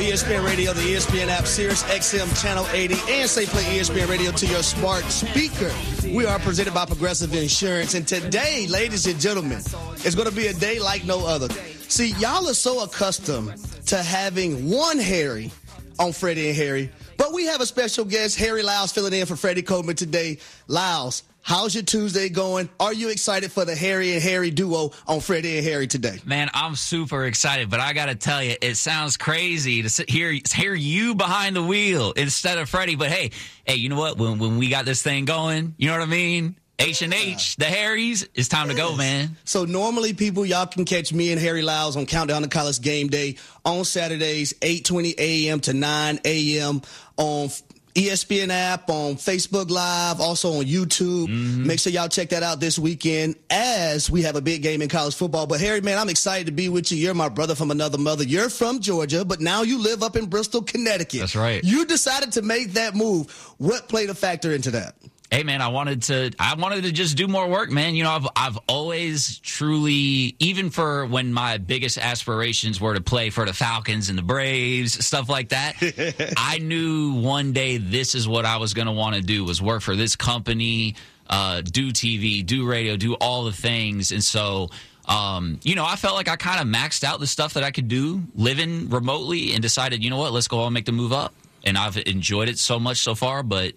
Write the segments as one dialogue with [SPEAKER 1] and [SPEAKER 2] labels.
[SPEAKER 1] ESPN Radio, the ESPN app, Sirius XM Channel 80, and Say Play ESPN Radio to your smart speaker. We are presented by Progressive Insurance, and today, ladies and gentlemen, it's going to be a day like no other. See, y'all are so accustomed to having one Harry on Freddie and Harry, but we have a special guest, Harry Lyles, filling in for Freddie Coleman today. Lyles, how's your Tuesday going? Are you excited for the Harry and Harry duo on Freddie and Harry today?
[SPEAKER 2] Man, I'm super excited, but I got to tell you, it sounds crazy to hear you behind the wheel instead of Freddie. But hey, you know what? When we got this thing going, you know what I mean? H&H, the Harrys, it's time to go, man.
[SPEAKER 1] So normally, people, y'all can catch me and Harry Lyles on Countdown to College Game Day on Saturdays, 8:20 a.m. to 9 a.m. on ESPN app, on Facebook Live, also on YouTube. Mm-hmm. Make sure y'all check that out this weekend as we have a big game in college football. But, Harry, man, I'm excited to be with you. You're my brother from another mother. You're from Georgia, but now you live up in Bristol, Connecticut.
[SPEAKER 2] That's right.
[SPEAKER 1] You decided to make that move. What played a factor into that?
[SPEAKER 2] Hey, man, I wanted to just do more work, man. You know, I've always truly, even for when my biggest aspirations were to play for the Falcons and the Braves, stuff like that, I knew one day this is what I was going to want to do, was work for this company, do TV, do radio, do all the things. And so, you know, I felt like I kind of maxed out the stuff that I could do living remotely and decided, you know what, let's go and make the move up. And I've enjoyed it so much so far, but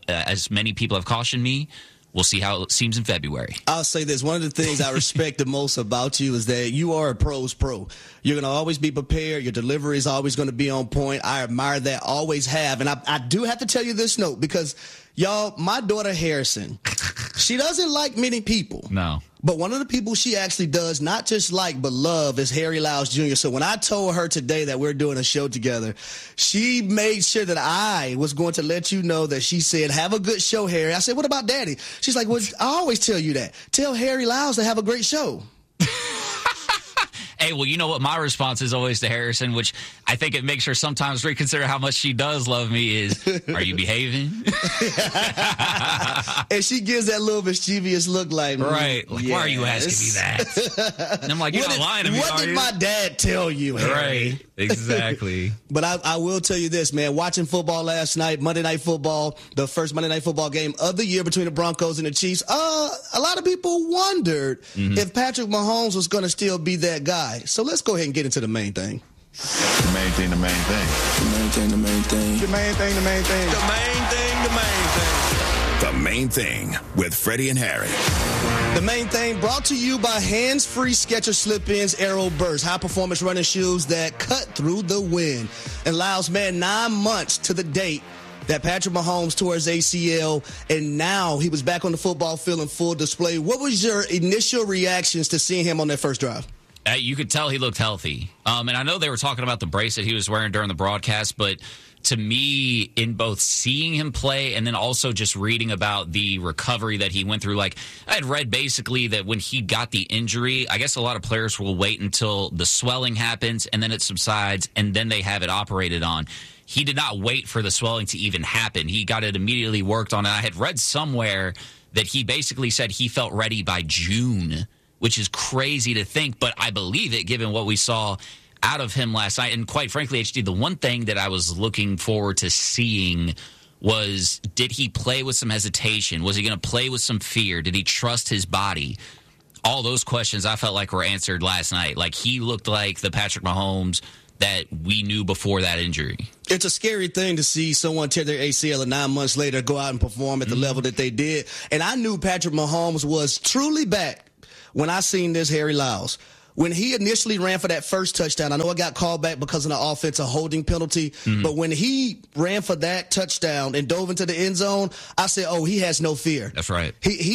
[SPEAKER 2] as many people have cautioned me, we'll see how it seems in February.
[SPEAKER 1] I'll say this. One of the things I respect the most about you is that you are a pro's pro. You're going to always be prepared. Your delivery is always going to be on point. I admire that, always have. And I do have to tell you this note because, y'all, my daughter Harrison, she doesn't like many people.
[SPEAKER 2] No.
[SPEAKER 1] But one of the people she actually does not just like but love is Harry Lyles Jr. So when I told her today that we're doing a show together, she made sure that I was going to let you know that she said, have a good show, Harry. I said, what about Daddy? She's like, well, I always tell you that. Tell Harry Lyles to have a great show.
[SPEAKER 2] Hey, well, you know what my response is always to Harrison, which I think it makes her sometimes reconsider how much she does love me, is, are you behaving?
[SPEAKER 1] And she gives that little mischievous look like,
[SPEAKER 2] right. Like, yes. Why are you asking me that? And I'm like, you're not lying to me,
[SPEAKER 1] what did my dad tell you, Harry?
[SPEAKER 2] Right, exactly.
[SPEAKER 1] But I will tell you this, man. Watching football last night, Monday Night Football, the first Monday Night Football game of the year between the Broncos and the Chiefs, a lot of people wondered if Patrick Mahomes was going to still be that guy. So let's go ahead and get into the main thing.
[SPEAKER 3] The main thing, the main thing.
[SPEAKER 4] The main thing, the main thing.
[SPEAKER 3] The main thing, the main thing.
[SPEAKER 4] The main thing, the main thing.
[SPEAKER 5] The Main Thing with Freddie and Harry.
[SPEAKER 1] The Main Thing brought to you by hands-free Skechers Slip-Ins Aero Burst, high-performance running shoes that cut through the wind. And Lyles, man, 9 months to the date that Patrick Mahomes tore his ACL, and now he was back on the football field in full display. What was your initial reactions to seeing him on that first drive?
[SPEAKER 2] You could tell he looked healthy. And I know they were talking about the bracelet he was wearing during the broadcast, but to me, in both seeing him play and then also just reading about the recovery that he went through, like I had read basically that when he got the injury, I guess a lot of players will wait until the swelling happens and then it subsides and then they have it operated on. He did not wait for the swelling to even happen. He got it immediately worked on. And I had read somewhere that he basically said he felt ready by June, which is crazy to think, but I believe it given what we saw out of him last night. And quite frankly, HD, the one thing that I was looking forward to seeing was, did he play with some hesitation? Was he going to play with some fear? Did he trust his body? All those questions I felt like were answered last night. Like, he looked like the Patrick Mahomes that we knew before that injury.
[SPEAKER 1] It's a scary thing to see someone tear their ACL and 9 months later go out and perform at the level that they did. And I knew Patrick Mahomes was truly back when I seen this Harry Lyles. When he initially ran for that first touchdown, I know I got called back because of the offensive holding penalty, but when he ran for that touchdown and dove into the end zone, I said, oh, he has no fear.
[SPEAKER 2] That's right.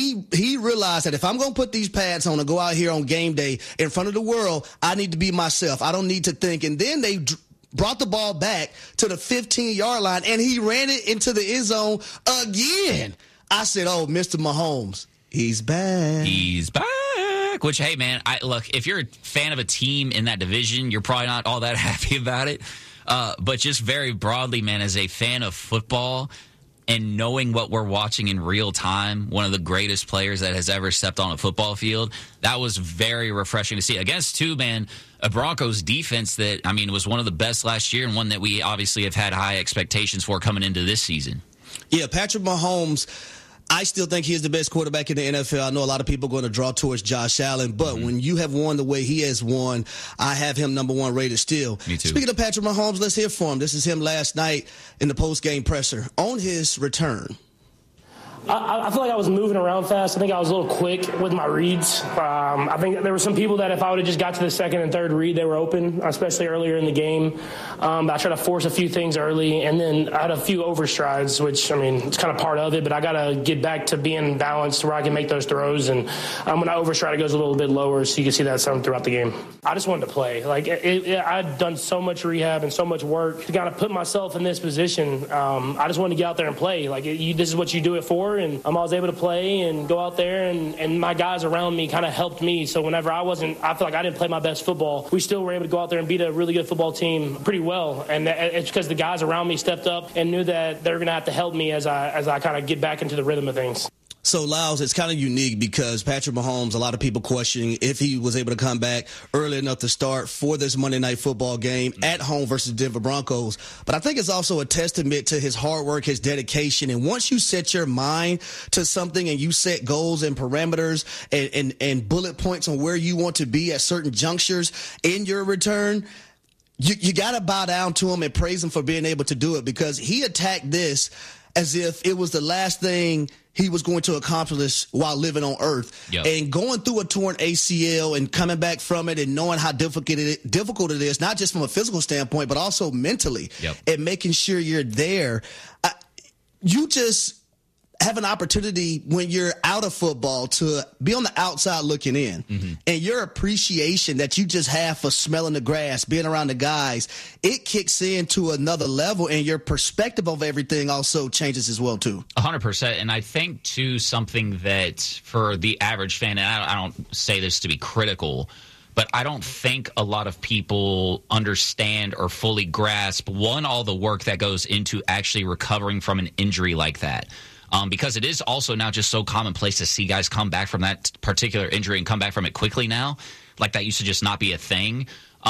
[SPEAKER 1] He realized that if I'm going to put these pads on and go out here on game day in front of the world, I need to be myself. I don't need to think. And then they brought the ball back to the 15-yard line, and he ran it into the end zone again. I said, oh, Mr. Mahomes, he's back.
[SPEAKER 2] He's back. Which, hey, man, look, if you're a fan of a team in that division, you're probably not all that happy about it. But just very broadly, man, as a fan of football, and knowing what we're watching in real time, one of the greatest players that has ever stepped on a football field, that was very refreshing to see. Against, too, man, a Broncos defense that, I mean, was one of the best last year and one that we obviously have had high expectations for coming into this season.
[SPEAKER 1] Yeah, Patrick Mahomes, I still think he is the best quarterback in the NFL. I know a lot of people are going to draw towards Josh Allen, but when you have won the way he has won, I have him number one rated still.
[SPEAKER 2] Me too.
[SPEAKER 1] Speaking of Patrick Mahomes, let's hear from him. This is him last night in the post-game presser on his return.
[SPEAKER 6] I feel like I was moving around fast. I think I was a little quick with my reads. I think there were some people that if I would have just got to the second and third read, they were open, especially earlier in the game. I tried to force a few things early, and then I had a few overstrides, which, I mean, it's kind of part of it, but I got to get back to being balanced to where I can make those throws. And when I overstride, it goes a little bit lower, so you can see that some throughout the game. I just wanted to play. Like, I'd done so much rehab and so much work to kind of put myself in this position. I just wanted to get out there and play. Like, this is what you do it for. And I was able to play and go out there, and my guys around me kind of helped me. So whenever I feel like I didn't play my best football, we still were able to go out there and beat a really good football team pretty well. And it's because the guys around me stepped up and knew that they're going to have to help me as I kind of get back into the rhythm of things.
[SPEAKER 1] So, Lyles, it's kind of unique because Patrick Mahomes, a lot of people questioning if he was able to come back early enough to start for this Monday Night Football game at home versus Denver Broncos. But I think it's also a testament to his hard work, his dedication. And once you set your mind to something and you set goals and parameters and bullet points on where you want to be at certain junctures in your return, you got to bow down to him and praise him for being able to do it, because he attacked this as if it was the last thing he was going to accomplish while living on earth.
[SPEAKER 2] Yep.
[SPEAKER 1] And going through a torn ACL and coming back from it and knowing how difficult it is, not just from a physical standpoint, but also mentally, and making sure you're there. You just have an opportunity when you're out of football to be on the outside looking in. And your appreciation that you just have for smelling the grass, being around the guys, it kicks in to another level, and your perspective of everything also changes as well too.
[SPEAKER 2] 100%. And I think too, something that for the average fan, and I don't say this to be critical, but I don't think a lot of people understand or fully grasp, one, all the work that goes into actually recovering from an injury like that. Because it is also now just so commonplace to see guys come back from that particular injury and come back from it quickly now. Like, that used to just not be a thing.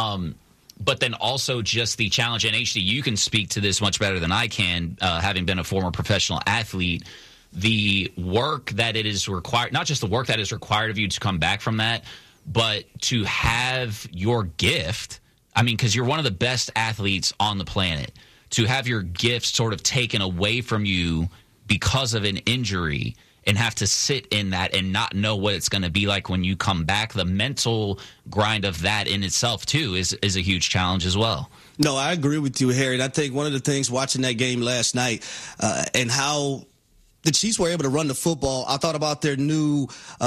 [SPEAKER 2] But then also just the challenge, and HD, you can speak to this much better than I can, having been a former professional athlete, the work that it is required, not just the work that is required of you to come back from that, but to have your gift. I mean, because you're one of the best athletes on the planet. To have your gift sort of taken away from you because of an injury and have to sit in that and not know what it's going to be like when you come back, the mental grind of that in itself, too, is a huge challenge as well.
[SPEAKER 1] No, I agree with you, Harry. And I think one of the things watching that game last night and how the Chiefs were able to run the football, I thought about their new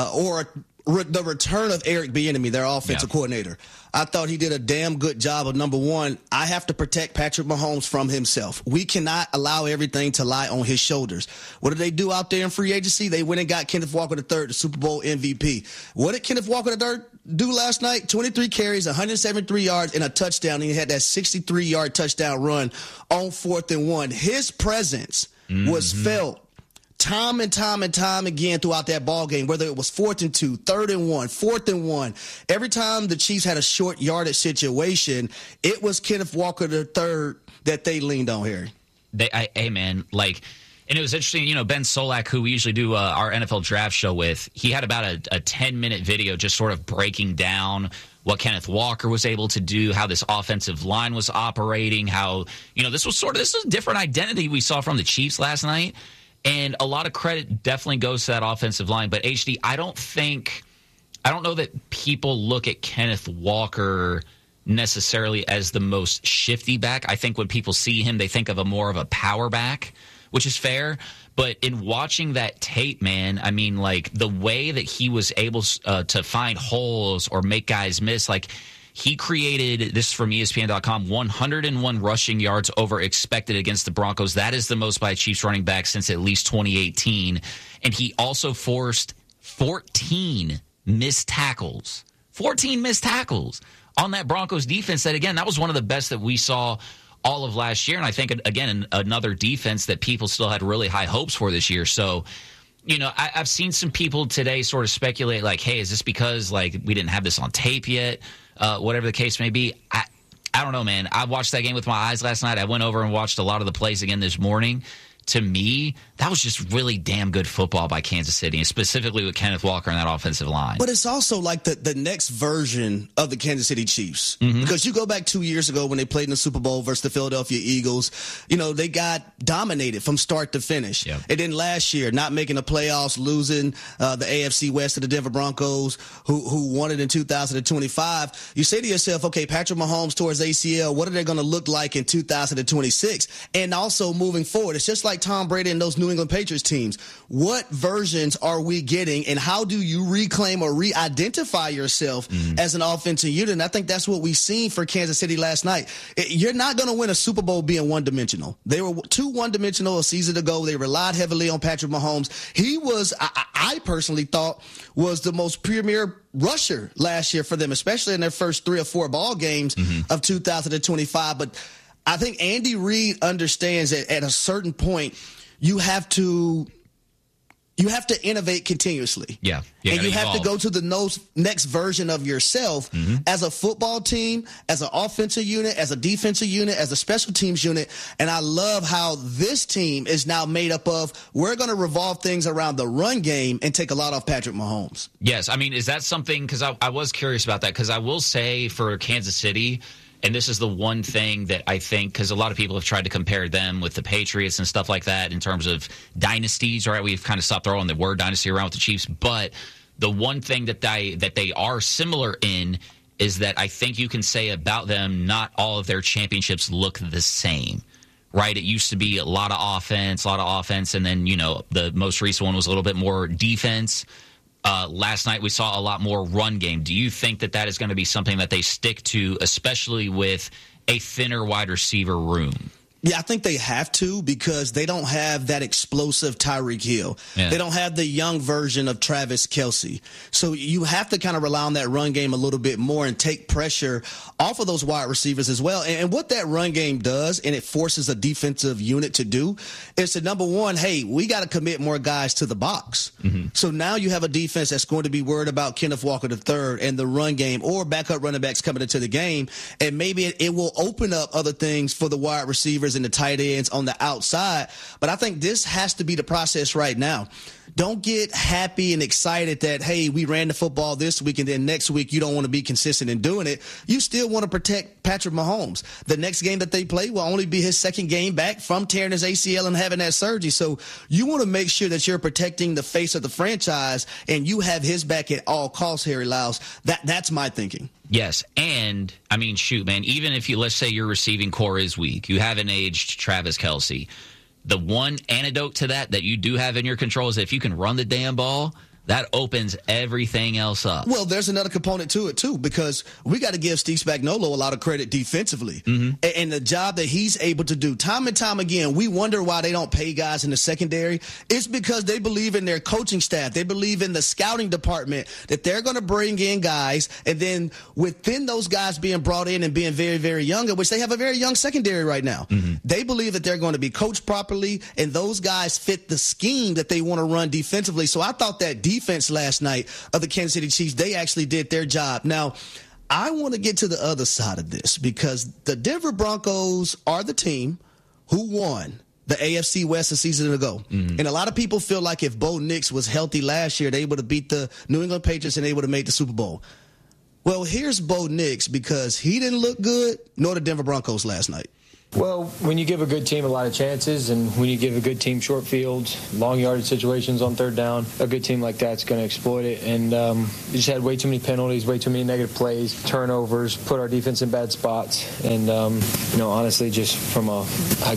[SPEAKER 1] the return of Eric Bieniemy, their offensive coordinator. I thought he did a damn good job of, number one, I have to protect Patrick Mahomes from himself. We cannot allow everything to lie on his shoulders. What did they do out there in free agency? They went and got Kenneth Walker III, the Super Bowl MVP. What did Kenneth Walker III do last night? 23 carries, 173 yards, and a touchdown. And he had that 63-yard touchdown run on 4th and 1. His presence was felt time and time again throughout that ball game, whether it was 4th and 2, 3rd and 1, 4th and 1. Every time the Chiefs had a short yardage situation, it was Kenneth Walker III that they leaned on, Harry.
[SPEAKER 2] Hey, man, like, and it was interesting, Ben Solak, who we usually do our NFL draft show with, he had about a 10-minute video just sort of breaking down what Kenneth Walker was able to do, how this offensive line was operating, how, this was a different identity we saw from the Chiefs last night. And a lot of credit definitely goes to that offensive line. But, HD, I don't know that people look at Kenneth Walker necessarily as the most shifty back. I think when people see him, they think of more of a power back, which is fair. But in watching that tape, man, I mean, like, the way that he was able to find holes or make guys miss, like, he created, this is from ESPN.com, 101 rushing yards over expected against the Broncos. That is the most by a Chiefs running back since at least 2018. And he also forced 14 missed tackles. 14 missed tackles on that Broncos defense. That, again, that was one of the best that we saw all of last year. And I think, again, another defense that people still had really high hopes for this year. So, I've seen some people today sort of speculate like, hey, is this because like we didn't have this on tape yet? Whatever the case may be. I don't know, man. I watched that game with my eyes last night. I went over and watched a lot of the plays again this morning. To me, that was just really damn good football by Kansas City, and specifically with Kenneth Walker in that offensive line.
[SPEAKER 1] But it's also like the next version of the Kansas City Chiefs. Because you go back 2 years ago when they played in the Super Bowl versus the Philadelphia Eagles, they got dominated from start to finish.
[SPEAKER 2] Yep.
[SPEAKER 1] And then last year, not making the playoffs, losing the AFC West to the Denver Broncos, who won it in 2025. You say to yourself, okay, Patrick Mahomes towards ACL, what are they going to look like in 2026? And also moving forward, it's just like Tom Brady and those New England Patriots teams. What versions are we getting, and how do you reclaim or re-identify yourself as an offensive unit? And I think that's what we've seen for Kansas City last night. You're not going to win a Super Bowl being one-dimensional. They were too one-dimensional a season ago. They relied heavily on Patrick Mahomes. He was, I personally thought, was the most premier rusher last year for them, especially in their first 3 or 4 ball games of 2025. But I think Andy Reid understands that at a certain point, you have to innovate continuously.
[SPEAKER 2] Yeah.
[SPEAKER 1] And you have to go to the next version of yourself as a football team, as an offensive unit, as a defensive unit, as a special teams unit. And I love how this team is now made up of, we're going to revolve things around the run game and take a lot off Patrick Mahomes.
[SPEAKER 2] Yes. I mean, is that something, because I was curious about that, because I will say for Kansas City, and this is the one thing that I think, because a lot of people have tried to compare them with the Patriots and stuff like that in terms of dynasties, right? We've kind of stopped throwing the word dynasty around with the Chiefs. But the one thing that they are similar in is that I think you can say about them, not all of their championships look the same, right? It used to be a lot of offense, and then, the most recent one was a little bit more defense. Last night we saw a lot more run game. Do you think that is going to be something that they stick to, especially with a thinner wide receiver room?
[SPEAKER 1] Yeah, I think they have to, because they don't have that explosive Tyreek Hill. Yeah. They don't have the young version of Travis Kelce. So you have to kind of rely on that run game a little bit more and take pressure off of those wide receivers as well. And what that run game does, and it forces a defensive unit to do, is to, number one, hey, we got to commit more guys to the box. So now you have a defense that's going to be worried about Kenneth Walker III and the run game, or backup running backs coming into the game. And maybe it will open up other things for the wide receivers and the tight ends on the outside. But I think this has to be the process right now. Don't get happy and excited that, hey, we ran the football this week, and then next week you don't want to be consistent in doing it. You still want to protect Patrick Mahomes. The next game that they play will only be his second game back from tearing his ACL and having that surgery. So you want to make sure that you're protecting the face of the franchise, and you have his back at all costs, Harry Lyles. That's my thinking.
[SPEAKER 2] Yes, and, I mean, shoot, man, even if let's say your receiving core is weak, you haven't aged Travis Kelce, the one antidote to that you do have in your control is that if you can run the damn ball, that opens everything else up.
[SPEAKER 1] Well, there's another component to it, too, because we got to give Steve Spagnuolo a lot of credit defensively. And the job that he's able to do. Time and time again, we wonder why they don't pay guys in the secondary. It's because they believe in their coaching staff. They believe in the scouting department that they're going to bring in guys. And then within those guys being brought in and being very, very young, which they have a very young secondary right now, they believe that they're going to be coached properly, and those guys fit the scheme that they want to run defensively. So I thought that defense last night of the Kansas City Chiefs, they actually did their job. Now, I want to get to the other side of this, because the Denver Broncos are the team who won the AFC West a season ago. And a lot of people feel like if Bo Nix was healthy last year, they would have beat the New England Patriots and they would have made the Super Bowl. Well, here's Bo Nix, because he didn't look good, nor the Denver Broncos last night.
[SPEAKER 7] Well, when you give a good team a lot of chances, and when you give a good team short fields, long yardage situations on third down, a good team like that's going to exploit it. And we just had way too many penalties, way too many negative plays, turnovers, put our defense in bad spots. And, honestly, just from a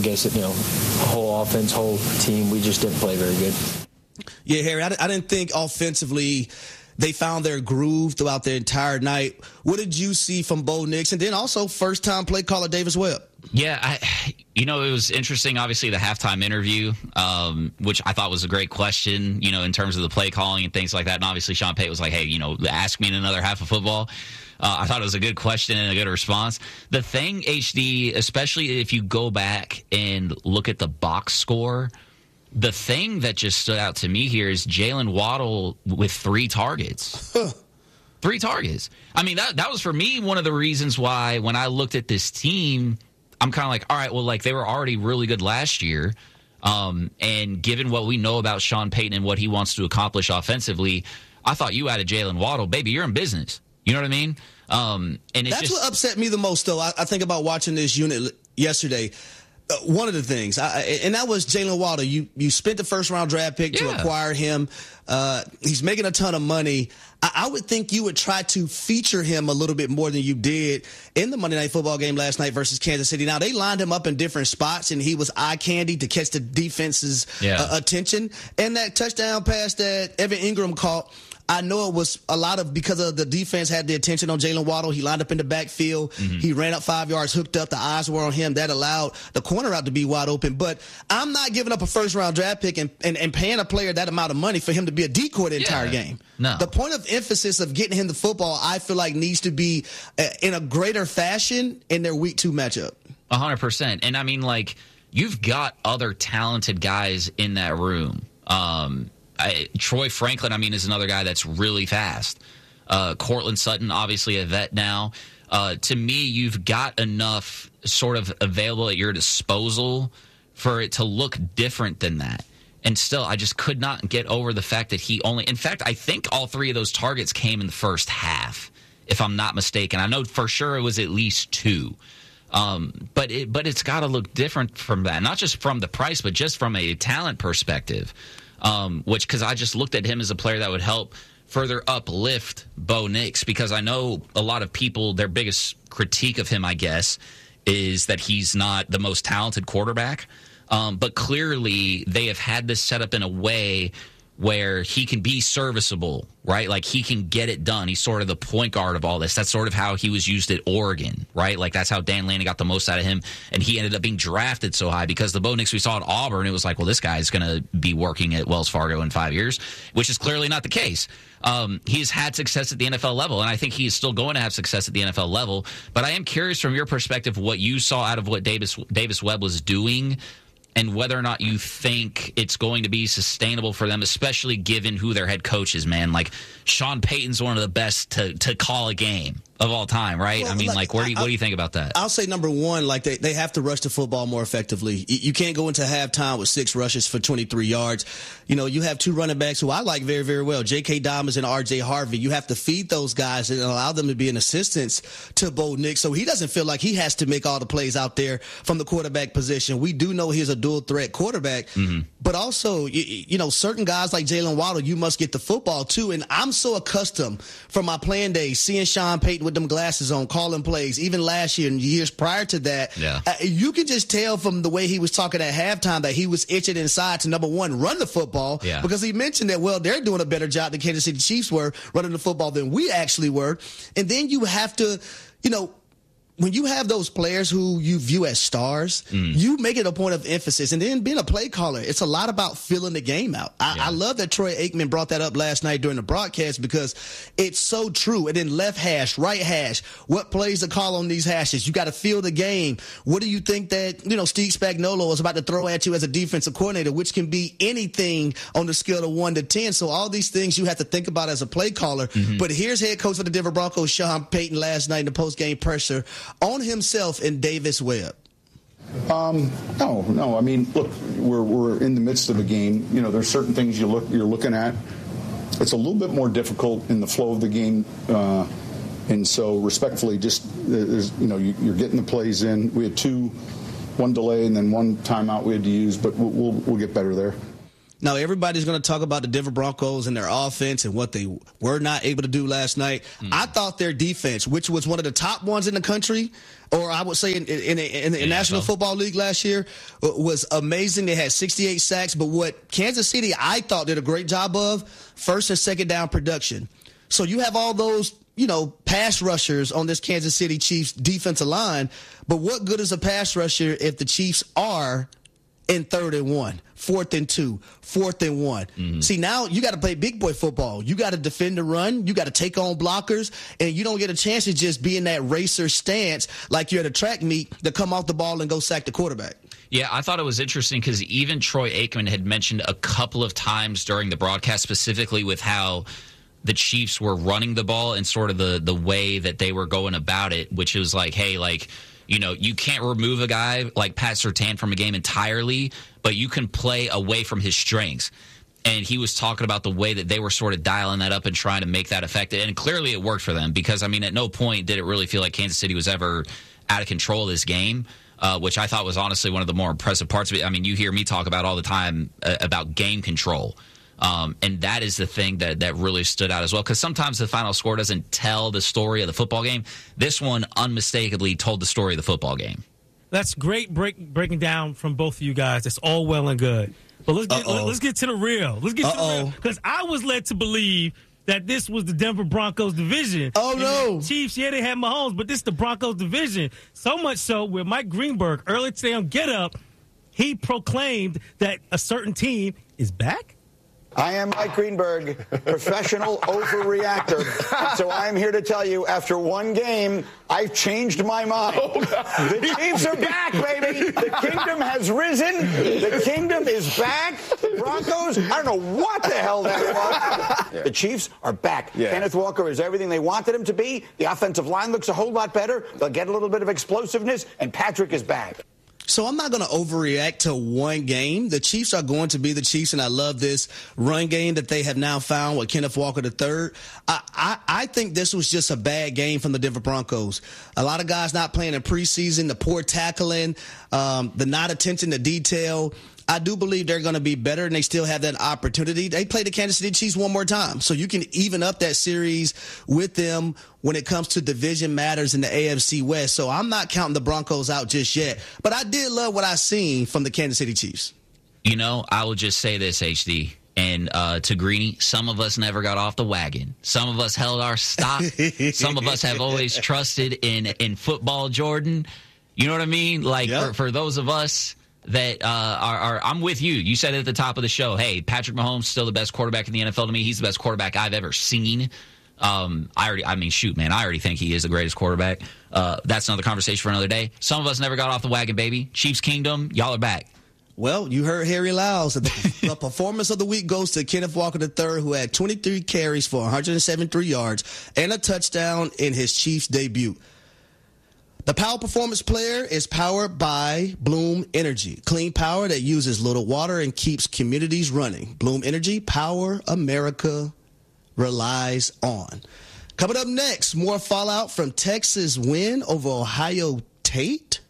[SPEAKER 7] whole offense, whole team, we just didn't play very good.
[SPEAKER 1] Yeah, Harry, I didn't think offensively they found their groove throughout the entire night. What did you see from Bo Nix? And then also first-time play caller Davis Webb.
[SPEAKER 2] Yeah, You know, it was interesting, obviously, the halftime interview, which I thought was a great question, you know, in terms of the play calling and things like that. And obviously, Sean Payton was like, hey, you know, ask me in another half of football. I thought it was a good question and a good response. The thing, HD, especially if you go back and look at the box score, the thing that just stood out to me here is Jalen Waddle with 3 targets. 3 targets. I mean, that was, for me, one of the reasons why when I looked at this team, I'm kind of like, all right, well, like, they were already really good last year. And given what we know about Sean Payton and what he wants to accomplish offensively, I thought you added Jalen Waddle. Baby, you're in business. You know what I mean? And
[SPEAKER 1] that's what upset me the most, though. I think about watching this unit yesterday. One of the things, and that was Jalen Waddle. You spent the first-round draft pick to acquire him. He's making a ton of money. I would think you would try to feature him a little bit more than you did in the Monday Night Football game last night versus Kansas City. Now, they lined him up in different spots, and he was eye candy to catch the defense's attention. And that touchdown pass that Evan Ingram caught, I know it was a lot of because of the defense had the attention on Jalen Waddle. He lined up in the backfield. He ran up 5 yards, hooked up. The eyes were on him. That allowed the corner out to be wide open. But I'm not giving up a first-round draft pick and paying a player that amount of money for him to be a decoy the entire game.
[SPEAKER 2] No.
[SPEAKER 1] The point of emphasis of getting him the football, I feel like, needs to be in a greater fashion in their Week 2 matchup.
[SPEAKER 2] 100%. And, I mean, like, you've got other talented guys in that room. Troy Franklin, I mean, is another guy that's really fast. Cortland Sutton, obviously a vet now. To me, you've got enough sort of available at your disposal for it to look different than that. And still, I just could not get over the fact that he only – in fact, I think all 3 of those targets came in the first half, if I'm not mistaken. I know for sure it was at least 2. But it's got to look different from that, not just from the price, but just from a talent perspective. Because I just looked at him as a player that would help further uplift Bo Nix, because I know a lot of people, their biggest critique of him, I guess, is that he's not the most talented quarterback. But clearly they have had this set up in a way where he can be serviceable, right? Like, he can get it done. He's sort of the point guard of all this. That's sort of how he was used at Oregon, right? Like, that's how Dan Lanning got the most out of him, and he ended up being drafted so high because the Bo Nix we saw at Auburn, it was like, well, this guy's going to be working at Wells Fargo in 5 years, which is clearly not the case. He's had success at the NFL level, and I think he is still going to have success at the NFL level. But I am curious from your perspective what you saw out of what Davis Webb was doing, and whether or not you think it's going to be sustainable for them, especially given who their head coach is, man. Like, Sean Payton's one of the best to call a game of all time, right?
[SPEAKER 1] Well,
[SPEAKER 2] I mean, like what do you think about that?
[SPEAKER 1] I'll say, number one, like, they have to rush the football more effectively. You can't go into halftime with 6 rushes for 23 yards. You know, you have 2 running backs who I like very, very well, J.K. Dobbins and R.J. Harvey. You have to feed those guys and allow them to be an assistance to Bo Nix, so he doesn't feel like he has to make all the plays out there from the quarterback position. We do know he's a dual-threat quarterback, but also, you know, certain guys like Jalen Waddle, you must get the football too. And I'm so accustomed from my playing days, seeing Sean Payton with them glasses on, calling plays, even last year and years prior to that. You can just tell from the way he was talking at halftime that he was itching inside to, number one, run the football, because he mentioned that, well, they're doing a better job than Kansas City Chiefs were running the football than we actually were. And then you have to, you know, when you have those players who you view as stars, you make it a point of emphasis. And then being a play caller, it's a lot about filling the game out. I love that Troy Aikman brought that up last night during the broadcast, because it's so true. And then left hash, right hash, what plays to call on these hashes? You got to fill the game. What do you think that, you know, Steve Spagnuolo is about to throw at you as a defensive coordinator, which can be anything on the scale of 1 to 10. So all these things you have to think about as a play caller. But here's head coach for the Denver Broncos, Sean Payton, last night in the post-game presser on himself and Davis Webb.
[SPEAKER 8] No. I mean, look, we're in the midst of a game. You know, there's certain things you're looking at. It's a little bit more difficult in the flow of the game, and so respectfully, just you're getting the plays in. We had 1 delay and then 1 timeout we had to use, but we'll get better there.
[SPEAKER 1] Now, everybody's going to talk about the Denver Broncos and their offense and what they were not able to do last night. I thought their defense, which was one of the top ones in the country, or I would say in the National Football League last year, was amazing. They had 68 sacks. But what Kansas City, I thought, did a great job of, first and second down production. So you have all those, pass rushers on this Kansas City Chiefs defensive line. But what good is a pass rusher if the Chiefs are in 3rd and 1, 4th and 2, 4th and 1? Mm-hmm. See, now you got to play big boy football. You got to defend the run. You got to take on blockers, and you don't get a chance to just be in that racer stance like you're at a track meet to come off the ball and go sack the quarterback.
[SPEAKER 2] Yeah, I thought it was interesting because even Troy Aikman had mentioned a couple of times during the broadcast, specifically with how the Chiefs were running the ball and sort of the way that they were going about it, which was like, hey, you can't remove a guy like Pat Surtain from a game entirely, but you can play away from his strengths. And he was talking about the way that they were sort of dialing that up and trying to make that effective. And clearly it worked for them because, at no point did it really feel like Kansas City was ever out of control of this game, which I thought was honestly one of the more impressive parts of it. You hear me talk about all the time about game control. And that is the thing that really stood out as well, because sometimes the final score doesn't tell the story of the football game. This one unmistakably told the story of the football game.
[SPEAKER 9] That's great breaking down from both of you guys. That's all well and good. But let's get to the real. Let's get to the real. Because I was led to believe that this was the Denver Broncos division.
[SPEAKER 1] Oh, no.
[SPEAKER 9] The Chiefs, yeah, they had Mahomes, but this is the Broncos division. So much so where Mike Greenberg, earlier today on Get Up, he proclaimed that a certain team is back.
[SPEAKER 10] I am Mike Greenberg, professional overreactor. So I'm here to tell you, after one game, I've changed my mind. The Chiefs are back, baby. The kingdom has risen. The kingdom is back. The Broncos, I don't know what the hell that was. Yeah. The Chiefs are back. Yeah. Kenneth Walker is everything they wanted him to be. The offensive line looks a whole lot better. They'll get a little bit of explosiveness, and Patrick is back.
[SPEAKER 1] So I'm not going to overreact to one game. The Chiefs are going to be the Chiefs, and I love this run game that they have now found with Kenneth Walker III. I think this was just a bad game from the Denver Broncos. A lot of guys not playing in preseason, the poor tackling, the not attention to detail. I do believe they're going to be better, and they still have that opportunity. They play the Kansas City Chiefs one more time, so you can even up that series with them when it comes to division matters in the AFC West. So I'm not counting the Broncos out just yet, but I did love what I seen from the Kansas City Chiefs.
[SPEAKER 2] I will just say this, HD, and to Greeny, some of us never got off the wagon. Some of us held our stock. Some of us have always trusted in football, Jordan. You know what I mean? For those of us that I'm with you. You said it at the top of the show. Hey, Patrick Mahomes still the best quarterback in the NFL to me. He's the best quarterback I've ever seen. I already think he is the greatest quarterback. That's another conversation for another day. Some of us never got off the wagon, baby. Chiefs Kingdom, y'all are back.
[SPEAKER 1] Well, you heard Harry Lyles. The performance of the week goes to Kenneth Walker III, who had 23 carries for 173 yards and a touchdown in his Chiefs debut. The Power Performance Player is powered by Bloom Energy, clean power that uses little water and keeps communities running. Bloom Energy, power America relies on. Coming up next, more fallout from Texas win over Ohio State.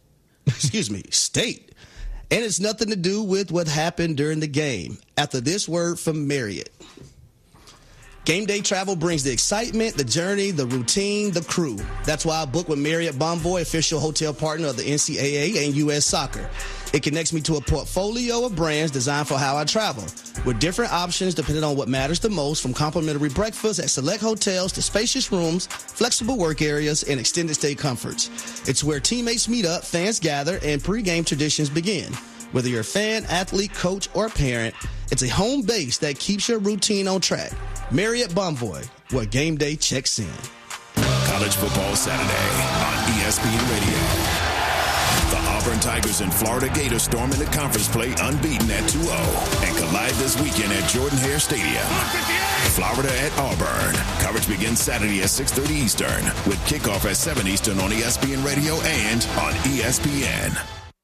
[SPEAKER 1] And it's nothing to do with what happened during the game. After this word from Marriott. Game day travel brings the excitement, the journey, the routine, the crew. That's why I book with Marriott Bonvoy, official hotel partner of the NCAA and U.S. Soccer. It connects me to a portfolio of brands designed for how I travel, with different options depending on what matters the most, from complimentary breakfasts at select hotels to spacious rooms, flexible work areas, and extended stay comforts. It's where teammates meet up, fans gather, and pregame traditions begin. Whether you're a fan, athlete, coach, or parent, it's a home base that keeps your routine on track. Marriott Bonvoy, where game day checks in.
[SPEAKER 5] College Football Saturday on ESPN Radio. The Auburn Tigers and Florida Gators storm into conference play unbeaten at 2-0 and collide this weekend at Jordan-Hare Stadium. Florida at Auburn. Coverage begins Saturday at 6:30 Eastern with kickoff at 7 Eastern on ESPN Radio and on ESPN.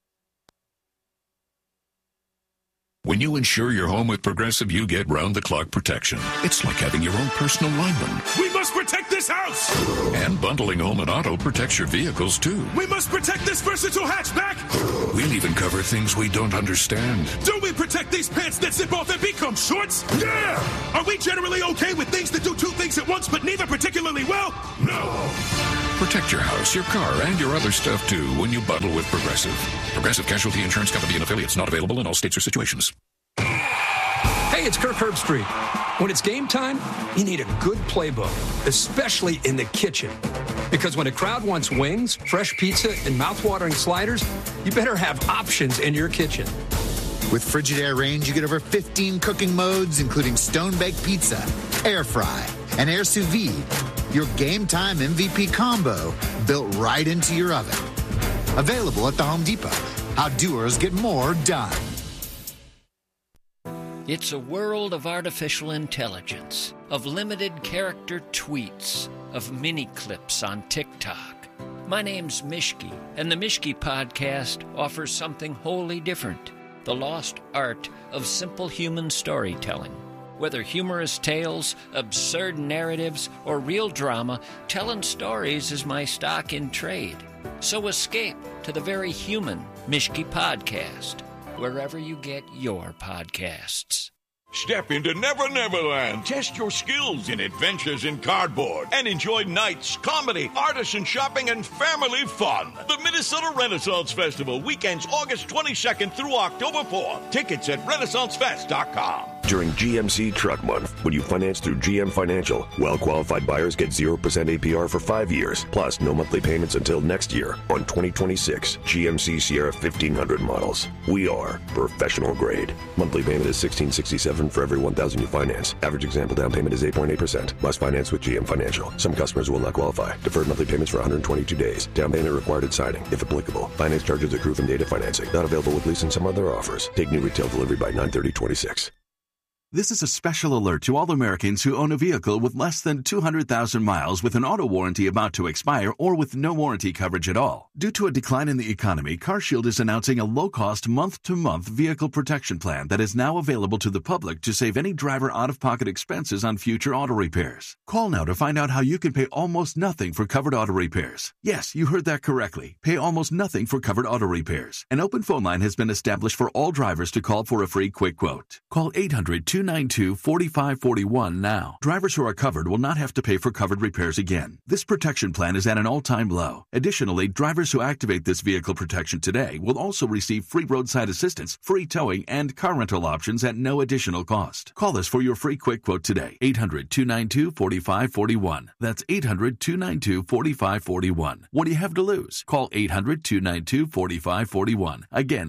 [SPEAKER 11] When you insure your home with Progressive, you get round-the-clock protection. It's like having your own personal lineman.
[SPEAKER 12] We must protect this house!
[SPEAKER 11] And bundling home and auto protects your vehicles, too.
[SPEAKER 12] We must protect this versatile hatchback!
[SPEAKER 11] We'll even cover things we don't understand.
[SPEAKER 12] Do we protect these pants that zip off and become shorts? Yeah! Are we generally okay with things that do two things at once, but neither particularly well? No!
[SPEAKER 11] Protect your house, your car, and your other stuff, too, when you bundle with Progressive. Progressive Casualty Insurance Company and affiliates, not available in all states or situations.
[SPEAKER 13] Hey, it's Kirk Herbstreit. When it's game time, you need a good playbook, especially in the kitchen. Because when a crowd wants wings, fresh pizza, and mouthwatering sliders, you better have options in your kitchen.
[SPEAKER 14] With Frigidaire Range, you get over 15 cooking modes, including stone-baked pizza, air fry, and air sous vide. Your game time MVP combo built right into your oven. Available at the Home Depot. How doers get more done.
[SPEAKER 15] It's a world of artificial intelligence, of limited character tweets, of mini clips on TikTok. My name's Mishki, and the Mishki Podcast offers something wholly different. The lost art of simple human storytelling. Whether humorous tales, absurd narratives, or real drama, telling stories is my stock in trade. So escape to the very human Mishki Podcast, wherever you get your podcasts.
[SPEAKER 12] Step into Never Never Land. Test your skills in adventures in cardboard and enjoy nights, comedy, artisan shopping, and family fun. The Minnesota Renaissance Festival, weekends August 22nd through October 4th. Tickets at RenaissanceFest.com.
[SPEAKER 16] During GMC Truck Month, when you finance through GM Financial, well-qualified buyers get 0% APR for 5 years, plus no monthly payments until next year on 2026 GMC Sierra 1500 models. We are professional grade. Monthly payment is $1,667 for every $1,000 you finance. Average example down payment is 8.8%. Must finance with GM Financial. Some customers will not qualify. Deferred monthly payments for 122 days. Down payment required at signing, if applicable. Finance charges accrue from data financing. Not available with lease and some other offers. Take new retail delivery by 9/30/26.
[SPEAKER 17] This is a special alert to all Americans who own a vehicle with less than 200,000 miles with an auto warranty about to expire or with no warranty coverage at all. Due to a decline in the economy, CarShield is announcing a low-cost month-to-month vehicle protection plan that is now available to the public to save any driver out-of-pocket expenses on future auto repairs. Call now to find out how you can pay almost nothing for covered auto repairs. Yes, you heard that correctly. Pay almost nothing for covered auto repairs. An open phone line has been established for all drivers to call for a free quick quote. Call 800-292-4541 now. Drivers who are covered will not have to pay for covered repairs again. This protection plan is at an all-time low. Additionally, drivers who activate this vehicle protection today will also receive free roadside assistance, free towing, and car rental options at no additional cost. Call us for your free quick quote today. 800-292-4541. That's 800-292-4541. What do you have to lose? Call 800-292-4541. Again,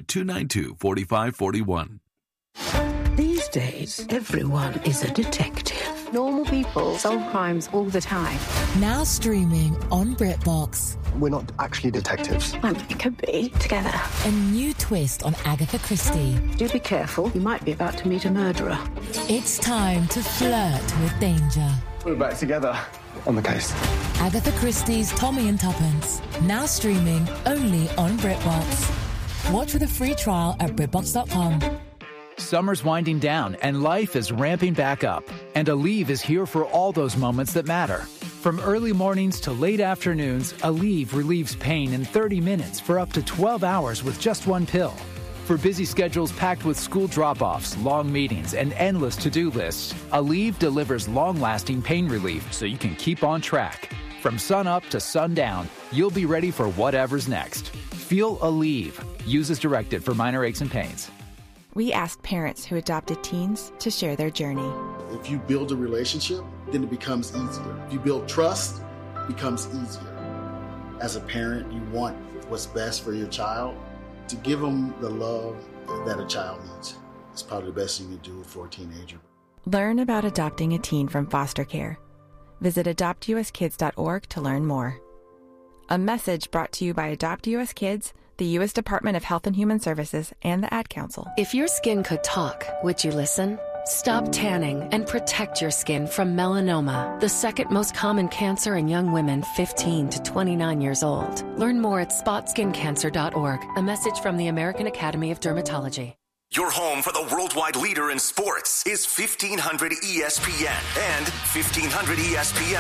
[SPEAKER 17] 800-292-4541.
[SPEAKER 18] These days, everyone is a detective. Normal people solve crimes all the time.
[SPEAKER 19] Now streaming on BritBox.
[SPEAKER 20] We're not actually detectives.
[SPEAKER 18] Well, we could be together.
[SPEAKER 19] A new twist on Agatha Christie.
[SPEAKER 18] Do be careful. You might be about to meet a murderer.
[SPEAKER 19] It's time to flirt with danger.
[SPEAKER 20] We're back together on the case.
[SPEAKER 19] Agatha Christie's Tommy and Tuppence. Now streaming only on BritBox. Watch with a free trial at BritBox.com.
[SPEAKER 21] Summer's winding down and life is ramping back up. And Aleve is here for all those moments that matter. From early mornings to late afternoons, Aleve relieves pain in 30 minutes for up to 12 hours with just one pill. For busy schedules packed with school drop-offs, long meetings, and endless to-do lists, Aleve delivers long-lasting pain relief so you can keep on track. From sun up to sundown, you'll be ready for whatever's next. Feel Aleve. Use as directed for minor aches and pains.
[SPEAKER 22] We asked parents who adopted teens to share their journey.
[SPEAKER 23] If you build a relationship, then it becomes easier. If you build trust, it becomes easier. As a parent, you want what's best for your child. To give them the love that a child needs is probably the best thing you can do for a teenager.
[SPEAKER 22] Learn about adopting a teen from foster care. Visit adoptuskids.org to learn more. A message brought to you by Adopt US Kids, the U.S. Department of Health and Human Services, and the Ad Council.
[SPEAKER 24] If your skin could talk, would you listen? Stop tanning and protect your skin from melanoma, the second most common cancer in young women 15 to 29 years old. Learn more at spotskincancer.org. A message from the American Academy of Dermatology.
[SPEAKER 25] Your home for the worldwide leader in sports is 1500 ESPN and 1500ESPN.